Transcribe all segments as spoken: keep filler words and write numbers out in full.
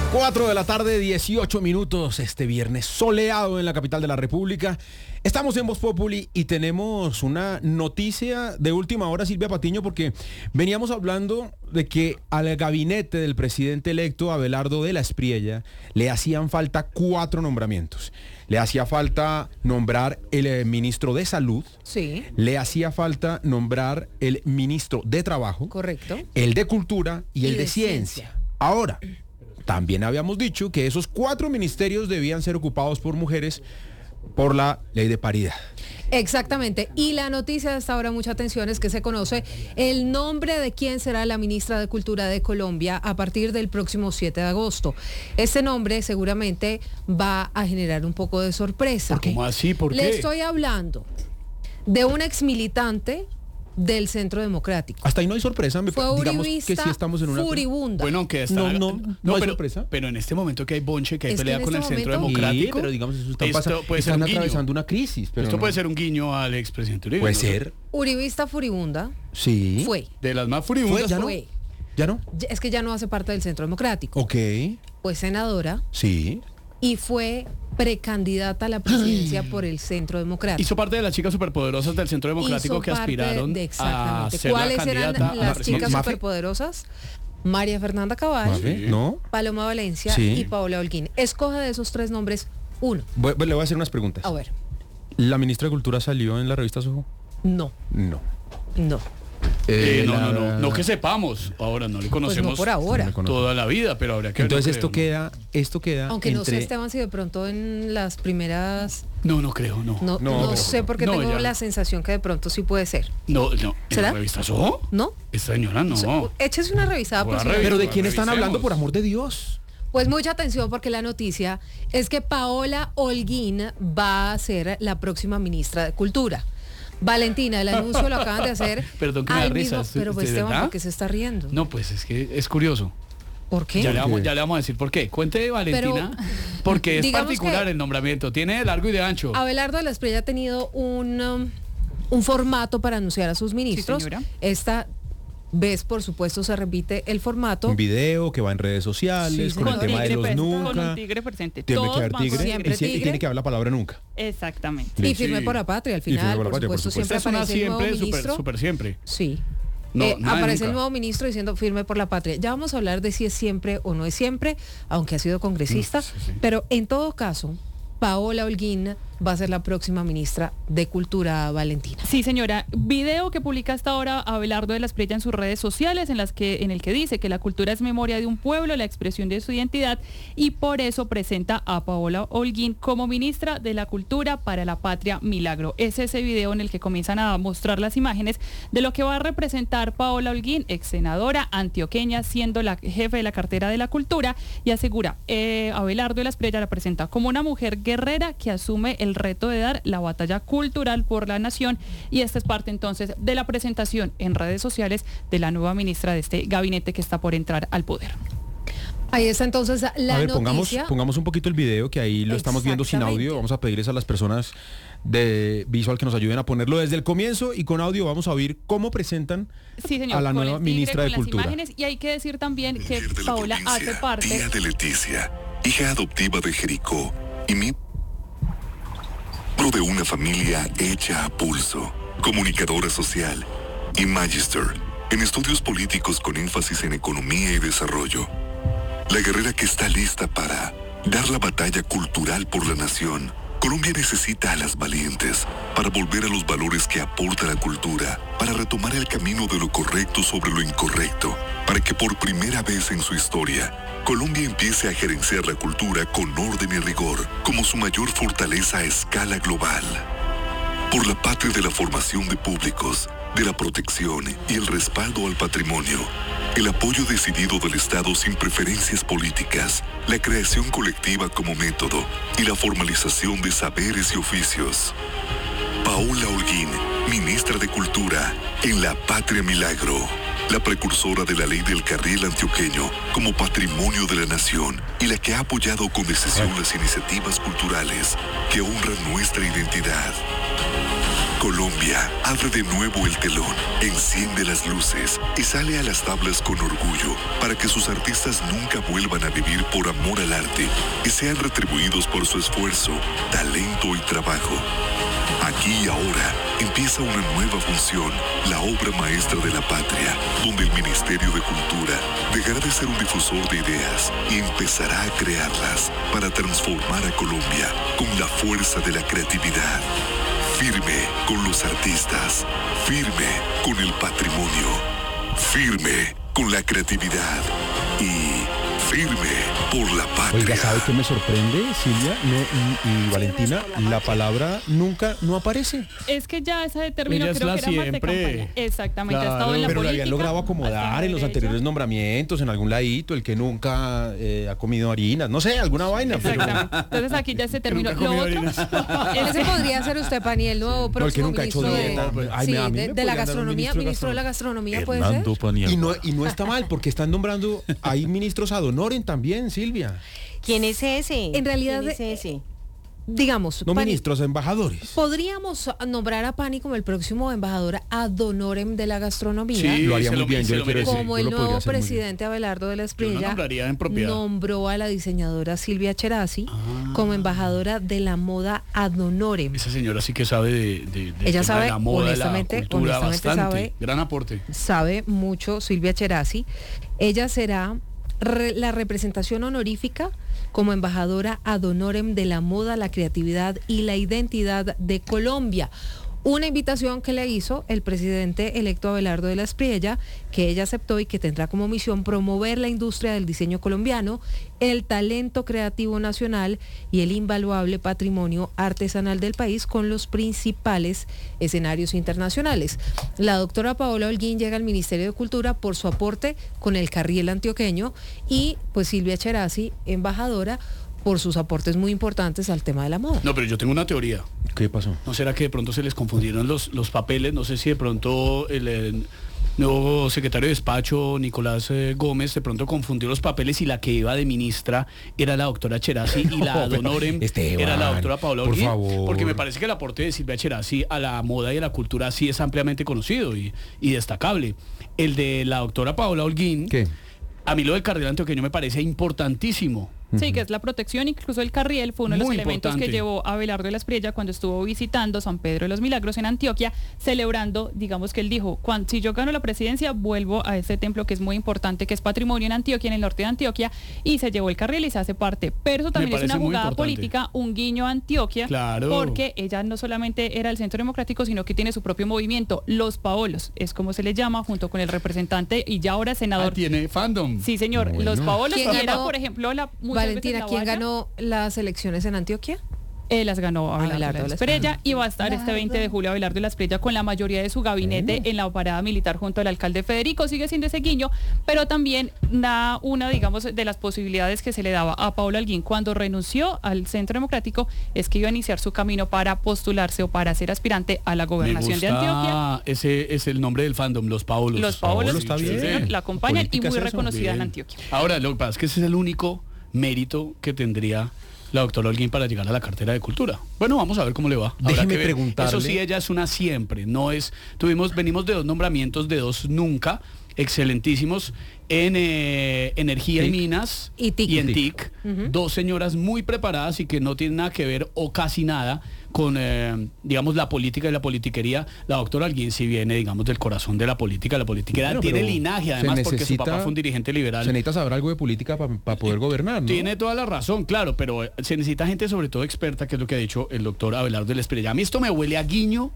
cuatro de la tarde, dieciocho minutos, este viernes soleado en la capital de la República. Estamos en Voz Populi y tenemos una noticia de última hora, Silvia Patiño, porque veníamos hablando de que al gabinete del presidente electo, Abelardo de la Espriella, le hacían falta cuatro nombramientos. Le hacía falta nombrar el eh, ministro de Salud. Sí. Le hacía falta nombrar el ministro de Trabajo. Correcto. El de Cultura y, y el de, de ciencia. ciencia. Ahora, también habíamos dicho que esos cuatro ministerios debían ser ocupados por mujeres por la ley de paridad. Exactamente. Y la noticia de esta hora, mucha atención, es que se conoce el nombre de quién será la ministra de Cultura de Colombia a partir del próximo siete de agosto. Este nombre seguramente va a generar un poco de sorpresa. ¿Cómo así? ¿Por qué? Le estoy hablando de un exmilitante del Centro Democrático. Hasta ahí no hay sorpresa. Me, Fue digamos que sí estamos en una furibunda. Bueno, aunque está, no, no, no, no hay pero, sorpresa. Pero en este momento que hay bonche, que hay es pelea que con este el Centro momento, Democrático. Sí, pero digamos eso está esto pasando. puede Están ser un atravesando guiño. una crisis. Pero esto no. puede ser un guiño al expresidente Uribe. Puede ¿no? ser. Uribista furibunda. Sí. Fue. De las más furibundas. ¿Fue? ¿Ya no? Fue. ¿Ya no? Es que ya no hace parte del Centro Democrático. Ok. Fue senadora. Sí. Y fue precandidata a la presidencia por el Centro Democrático. Hizo parte de las chicas superpoderosas del Centro Democrático Hizo que aspiraron de, a ser ¿Cuáles la eran candidata las a chicas ¿Mafe? superpoderosas? María Fernanda Cabal, Sí. ¿No? Paloma Valencia Sí. y Paola Holguín. Escoja de esos tres nombres uno. Voy, le voy a hacer unas preguntas. A ver. ¿La ministra de Cultura salió en la revista Soho? No, No. no. Eh, Eh, no, la- no, no, no que sepamos. Ahora no le Pues conocemos no por ahora. No le conozco. toda la vida, pero habría que ver, Entonces no esto creo, queda, esto queda Aunque no sé, entre... Esteban, si de pronto en las primeras... No, no, no creo, no. No, No, no, pero- sé porque no, tengo ya. la sensación que de pronto sí puede ser. No, no. ¿En ¿Será? la revista Soho? ¿No? Esta señora no. So, échese una revisada Voy por a si no- revisar. Pero ¿de Revisemos. quién están hablando, por amor de Dios? Pues mucha atención porque la noticia es que Paola Holguín va a ser la próxima ministra de Cultura. Valentina, el anuncio lo acaban de hacer. Perdón que me al da mismo- risa, Pero pues, ¿de Esteban, verdad? ¿por qué se está riendo? No, pues es que es curioso. ¿Por qué? Ya le, vamos, qué? ya le vamos a decir por qué. Cuente, Valentina, Pero, porque es digamos particular que- el nombramiento. Tiene de largo y de ancho. Abelardo de la Espriella ha tenido un, um, un formato para anunciar a sus ministros. señora. Esta vez, por supuesto, se repite el formato. Un video que va en redes sociales, Sí, con el señor. tema de los pues, Con nunca. un tigre presente. Tiene que Todos haber van tigre, con- Siempre y, si- y tigre. tiene que haber la palabra nunca. Exactamente. Y firme Sí. por la patria, al Y firme final, por la por, patria, por supuesto, supuesto. Esta siempre es una aparece el nuevo siempre, super, ministro. super siempre. Sí. No, Eh, nada de aparece el nunca. nuevo ministro diciendo firme por la patria. Ya vamos a hablar de si es siempre o no es siempre, aunque ha sido congresista, Mm, sí, sí. pero en todo caso, Paola Holguín va a ser la próxima ministra de Cultura, Valentina. Sí, señora. Video que publica hasta ahora Abelardo de la Espriella en sus redes sociales, en las que, en el que dice que la cultura es memoria de un pueblo, la expresión de su identidad, y por eso presenta a Paola Holguín como ministra de la Cultura para la Patria Milagro. Es ese video en el que comienzan a mostrar las imágenes de lo que va a representar Paola Holguín, ex senadora antioqueña, siendo la jefe de la cartera de la Cultura, y asegura, eh, Abelardo de la Espriella la presenta como una mujer guerrera que asume el reto de dar la batalla cultural por la nación, y esta es parte entonces de la presentación en redes sociales de la nueva ministra de este gabinete que está por entrar al poder. Ahí está entonces la a ver, pongamos, noticia. pongamos un poquito el video, que ahí lo estamos viendo sin Exactamente. audio. Vamos a pedirles a las personas de visual que nos ayuden a ponerlo desde el comienzo, y con audio vamos a oír cómo presentan Sí, señor, a la con nueva el tigre, ministra de con las Cultura. imágenes, y hay que decir también que Mujer de la Paola provincia, hace parte... Tía de Leticia, hija adoptiva de Jericó y mi... de una familia hecha a pulso, comunicadora social y magister en estudios políticos con énfasis en economía y desarrollo. La guerrera que está lista para dar la batalla cultural por la nación. Colombia necesita a las valientes para volver a los valores que aporta la cultura, para retomar el camino de lo correcto sobre lo incorrecto, para que por primera vez en su historia, Colombia empiece a gerenciar la cultura con orden y rigor, como su mayor fortaleza a escala global. Por la patria de la formación de públicos, de la protección y el respaldo al patrimonio, el apoyo decidido del Estado sin preferencias políticas, la creación colectiva como método y la formalización de saberes y oficios. Paola Holguín, ministra de Cultura, en la Patria Milagro, la precursora de la ley del carril antioqueño como patrimonio de la nación y la que ha apoyado con decisión las iniciativas culturales que honran nuestra identidad. Colombia abre de nuevo el telón, enciende las luces y sale a las tablas con orgullo para que sus artistas nunca vuelvan a vivir por amor al arte y sean retribuidos por su esfuerzo, talento y trabajo. Aquí y ahora empieza una nueva función, la obra maestra de la patria, donde el Ministerio de Cultura dejará de ser un difusor de ideas y empezará a crearlas para transformar a Colombia con la fuerza de la creatividad. Firme con los artistas, firme con el patrimonio, firme con la creatividad y firme por la patria. Oiga, ¿sabe qué me sorprende, Silvia? No, y, y Valentina, la palabra nunca no aparece. Es que ya ese término Ella es creo la que era más de siempre. campaña. Exactamente, Claro. ha estado en la Pero lo política. habían logrado acomodar en los haciendo de anteriores ella. nombramientos, en algún ladito, el que nunca eh, ha comido harinas, no sé, alguna vaina. Pero, Exactamente. Entonces aquí ya ese término. nunca Lo comió otro, Ese podría ser usted, Pani, el nuevo No, el que próximo nunca ha hecho ministro de, dieta. Ay, sí, a mí me de, de podrían la dar un gastronomía, ministro de ministro de la gastronomía, ¿puede Hernando ser? Paniagua. y, no, y no está mal, porque están nombrando, hay ministros ad honorem también, Silvia. ¿Quién es ese? En realidad, ¿Quién es ese? Digamos, No Pani, ministros, embajadores. podríamos nombrar a Pani como el próximo embajador ad honorem de la gastronomía. Sí, Lo haría se muy lo- bien, se yo lo le quiero merece. decir. Como yo el lo podría nuevo hacer muy bien. presidente Abelardo de la Yo lo Espriella nombraría en propiedad. nombró a la diseñadora Silvia Cherasi Ah. como embajadora de la moda ad honorem. Esa señora sí que sabe de, de, de Ella tema sabe, de la moda, de la honestamente, cultura, honestamente bastante. sabe. Gran aporte. Sabe mucho Silvia Cherasi. Ella será re- la representación honorífica como embajadora ad honorem de la moda, la creatividad y la identidad de Colombia. Una invitación que le hizo el presidente electo Abelardo de la Espriella, que ella aceptó y que tendrá como misión promover la industria del diseño colombiano, el talento creativo nacional y el invaluable patrimonio artesanal del país con los principales escenarios internacionales. La doctora Paola Holguín llega al Ministerio de Cultura por su aporte con el carriel antioqueño y pues Silvia Cherasi, embajadora, por sus aportes muy importantes al tema de la moda. No, pero yo tengo una teoría. ¿Qué pasó? ¿No será que de pronto se les confundieron los, los papeles? No sé si de pronto el, el nuevo secretario de despacho, Nicolás eh, Gómez, de pronto confundió los papeles y la que iba de ministra era la doctora Cherasi y la ad honorem Esteban, era la doctora Paola por Holguín. favor. Porque me parece que el aporte de Silvia Cherasi a la moda y a la cultura sí es ampliamente conocido y, y destacable. El de la doctora Paola Holguín, ¿Qué? a mí lo del carril antioqueño me parece importantísimo. Sí, que es la protección, incluso el carriel fue uno de los Muy elementos importante. que llevó a Abelardo de la Espriella cuando estuvo visitando San Pedro de los Milagros en Antioquia, celebrando, digamos que él dijo, cuando, si yo gano la presidencia, vuelvo a este templo que es muy importante, que es patrimonio en Antioquia, en el norte de Antioquia, y se llevó el carriel y se hace parte. Pero eso también es parece una muy jugada importante. política, un guiño a Antioquia, Claro. porque ella no solamente era el Centro Democrático, sino que tiene su propio movimiento, Los Paolos, es como se le llama, junto con el representante y ya ahora senador. Ah, tiene fandom. Sí, señor, Bueno. Los Paolos, ¿Quién que era, ganó? por ejemplo, la muchas veces Valentina, la ¿quién valla. ganó las elecciones en Antioquia? Eh, las ganó Abelardo, Abelardo de de la la Espriella y va a estar este veinte de julio Abelardo de la Espriella con la mayoría de su gabinete en la parada militar junto al alcalde Federico. Sigue siendo ese guiño, pero también da una, digamos, de las posibilidades que se le daba a Paola Holguín cuando renunció al Centro Democrático es que iba a iniciar su camino para postularse o para ser aspirante a la Me gobernación de Antioquia. gusta, ese es el nombre del fandom, los Paolos. Los Paolos, Paolo está sí, bien. señor, la acompañan y Política muy es eso. reconocida en Bien. Antioquia. Ahora, lo que pasa es que ese es el único mérito que tendría la doctora Holguín para llegar a la cartera de cultura. Bueno, vamos a ver cómo le va. Habrá Déjeme que ver. preguntarle. Eso sí, ella es una siempre, no es. Tuvimos, venimos de dos nombramientos de dos nunca, excelentísimos, en eh, energía y TIC. minas Y TIC. en TIC. TIC. Dos señoras muy preparadas y que no tienen nada que ver o casi nada con, eh, digamos, la política y la politiquería. La doctora Holguín sí viene, digamos, del corazón de la política. La política Bueno, tiene pero linaje, se además, porque su necesita- papá fue un dirigente liberal. Se necesita saber algo de política para poder gobernar, ¿no? Tiene toda la razón, claro, pero eh, se necesita gente sobre todo experta, que es lo que ha dicho el doctor Abelardo de la Espriella. A mí esto me huele a guiño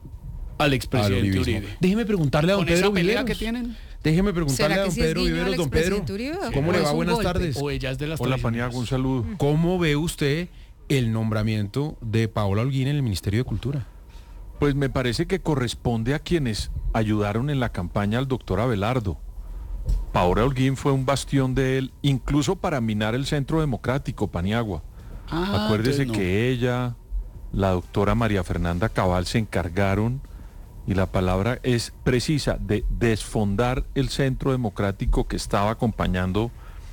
al Al expresidente uribismo. Uribe. Déjeme preguntarle a don Con esa Pedro pelea Viveros. que tienen. Déjeme preguntarle ¿Será a que don sí es Pedro guiño al Viveros, don Pedro. expresidente Uribe? ¿Cómo ¿O le es va? un Buenas golpe? tardes. O ella es de las Hola, tradicionales. Paniagua, un saludo. ¿Cómo ve usted el nombramiento de Paola Holguín en el Ministerio de Cultura? Pues me parece que corresponde a quienes ayudaron en la campaña al doctor Abelardo. Paola Holguín fue un bastión de él, incluso para minar el Centro Democrático, Paniagua. Ah, Acuérdese entonces no. que ella, la doctora María Fernanda Cabal, se encargaron, y la palabra es precisa, de desfondar el Centro Democrático que estaba acompañando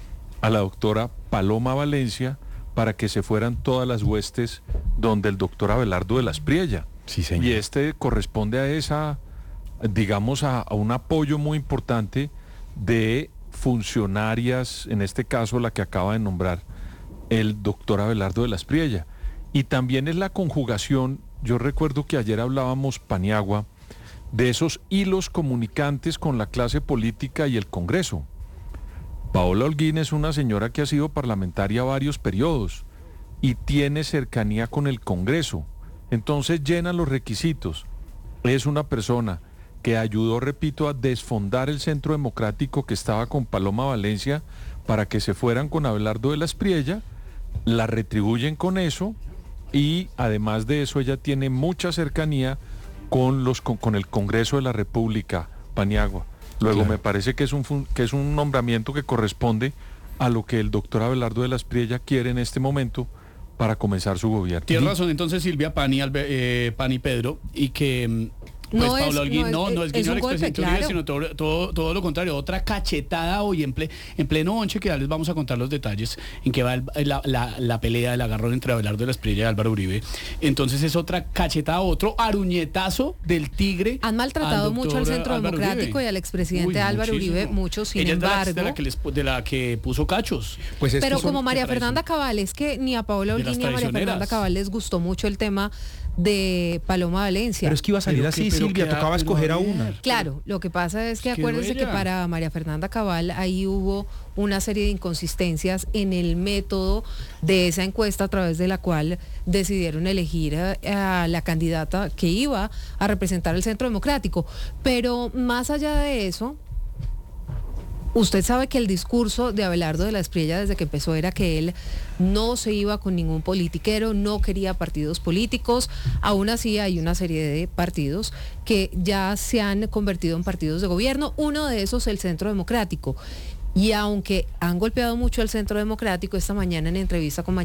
a la doctora Paloma Valencia para que se fueran todas las huestes donde el doctor Abelardo de la Espriella. Sí, señor. Y este corresponde a esa, digamos, a, a un apoyo muy importante de funcionarias, en este caso la que acaba de nombrar el doctor Abelardo de la Espriella. Y también es la conjugación, yo recuerdo que ayer hablábamos, Paniagua, de esos hilos comunicantes con la clase política y el Congreso. Paola Holguín es una señora que ha sido parlamentaria varios periodos y tiene cercanía con el Congreso. Entonces llena los requisitos. Es una persona que ayudó, repito, a desfondar el Centro Democrático que estaba con Paloma Valencia para que se fueran con Abelardo de la Espriella, la retribuyen con eso y además de eso ella tiene mucha cercanía con, los, con, con el Congreso de la República, Paniagua. Luego claro. me parece que es, un, que es un nombramiento que corresponde a lo que el doctor Abelardo de la Espriella quiere en este momento para comenzar su gobierno. Tiene razón entonces Silvia, Pani, Albe, eh, Pani Pedro, y que... Pues no Paula es, Holguín, no, no, no es guiño al expresidente Uribe, sino todo, todo, todo lo contrario, otra cachetada hoy en, ple, en pleno once, que ya les vamos a contar los detalles en que va el, la, la, la pelea, el agarrón entre Abelardo de la Espriella y Álvaro Uribe. Entonces es otra cachetada, otro aruñetazo del tigre. Han maltratado al mucho al Centro Álvaro Democrático Uribe. y al expresidente Uy, Álvaro muchísimo. Uribe, mucho, sin Ella embargo. Es de, la, de, la que les, de la que puso cachos. Pues es pero que son, como María ¿qué trae Fernanda eso? Cabal, es que ni a Paola De las Holguín ni a María traicioneras. Fernanda Cabal les gustó mucho el tema de Paloma Valencia. Pero es que iba a salir Pero así, que- pero Silvia, que- tocaba pero escoger a a ver. una. Claro, lo que pasa es que Qué acuérdense que bella. para María Fernanda Cabal ahí hubo una serie de inconsistencias en el método de esa encuesta a través de la cual decidieron elegir a, a la candidata que iba a representar el Centro Democrático. Pero más allá de eso, usted sabe que el discurso de Abelardo de la Espriella desde que empezó era que él no se iba con ningún politiquero, no quería partidos políticos. Aún así hay una serie de partidos que ya se han convertido en partidos de gobierno, uno de esos el Centro Democrático. Y aunque han golpeado mucho al Centro Democrático, esta mañana en entrevista con